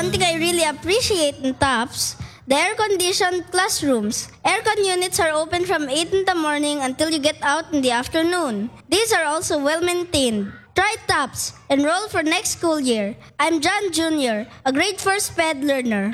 One thing I really appreciate in TOPS, the air-conditioned classrooms. Aircon units are open from 8 in the morning until you get out in the afternoon. These are also well-maintained. Try TOPS. Enroll for next school year. I'm John Jr., a grade 4 SPED learner.